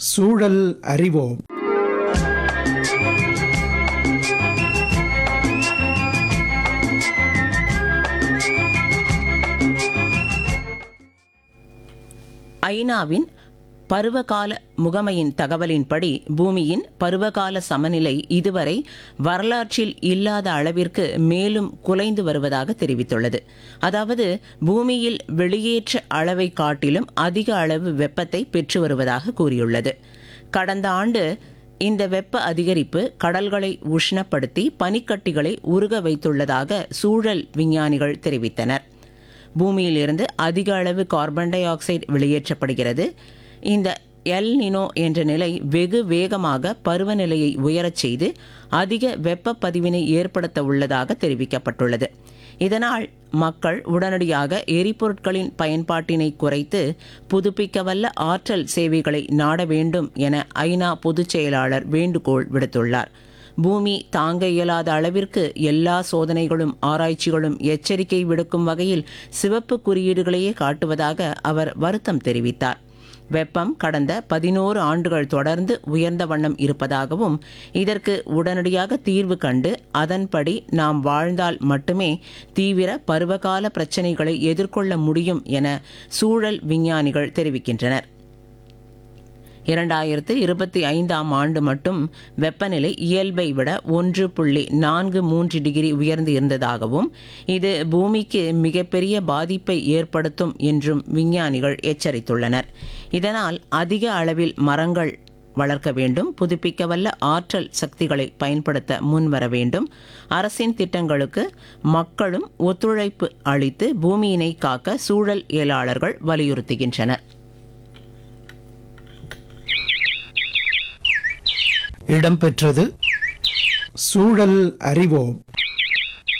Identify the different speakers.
Speaker 1: சூழல் அறிவோம்.
Speaker 2: ஐநாவின் பருவகால முகமையின் தகவலின்படி பூமியின் பருவகால சமநிலை இதுவரை வரலாற்றில் இல்லாத அளவிற்கு மேலும் குலைந்து வருவதாக தெரிவித்துள்ளது. அதாவது பூமியில் வெளியேற்ற அளவை காட்டிலும் அதிக அளவு வெப்பத்தை பெற்று வருவதாக கூறியுள்ளது. கடந்த ஆண்டு இந்த வெப்ப அதிகரிப்பு கடல்களை உஷ்ணப்படுத்தி பனிக்கட்டிகளை உருக வைத்துள்ளதாக சூழல் விஞ்ஞானிகள் தெரிவித்தனர். பூமியிலிருந்து அதிக அளவு கார்பன் டை ஆக்சைடு வெளியேற்றப்படுகிறது. இந்த எல் நினோ என்ற நிலை வெகு வேகமாக பருவநிலையை உயரச் செய்து அதிக வெப்ப பதிவினை ஏற்படுத்த உள்ளதாக தெரிவிக்கப்பட்டுள்ளது. இதனால் மக்கள் உடனடியாக எரிபொருட்களின் பயன்பாட்டினை குறைத்து புதுப்பிக்கவல்ல ஆற்றல் சேவைகளை நாட வேண்டும் என ஐநா பொதுச் செயலாளர் வேண்டுகோள் விடுத்துள்ளார். பூமி தாங்க இயலாத அளவிற்கு எல்லா சோதனைகளும் ஆராய்ச்சிகளும் எச்சரிக்கை விடுக்கும் வகையில் சிவப்பு குறியீடுகளையே காட்டுவதாக அவர் வருத்தம் தெரிவித்தார். வெப்பம் கடந்த 11 ஆண்டுகள் தொடர்ந்து உயர்ந்த வண்ணம் இருப்பதாகவும் இதற்கு உடனடியாக தீர்வு கண்டு அதன்படி நாம் வாழ்ந்தால் மட்டுமே தீவிர பருவகால பிரச்சினைகளை எதிர்கொள்ள முடியும் என சூழல் விஞ்ஞானிகள் தெரிவிக்கின்றனர். 2025 ஆண்டு மட்டும் வெப்பநிலை இயல்பை விட 1.43 டிகிரி உயர்ந்து இருந்ததாகவும் இது பூமிக்கு மிகப்பெரிய பாதிப்பை ஏற்படுத்தும் என்றும் விஞ்ஞானிகள் எச்சரித்துள்ளனர். இதனால் அதிக அளவில் மரங்கள் வளர்க்க வேண்டும், புதுப்பிக்கவல்ல ஆற்றல் சக்திகளை பயன்படுத்த முன்வர வேண்டும். அரசின் திட்டங்களுக்கு மக்களும் ஒத்துழைப்பு அளித்து பூமியினை காக்க சூழல் இயலாளர்கள் வலியுறுத்துகின்றனர்.
Speaker 1: இடம்பெற்றது சூழல் அறிவோம்.